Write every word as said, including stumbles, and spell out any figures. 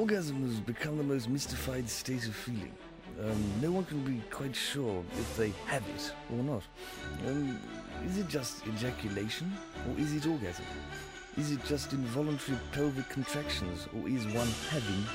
Orgasm has become the most mystified state of feeling. Um, no one can be quite sure if they have it or not. Um, is it just ejaculation, or is it orgasm? Is it just involuntary pelvic contractions, or is one having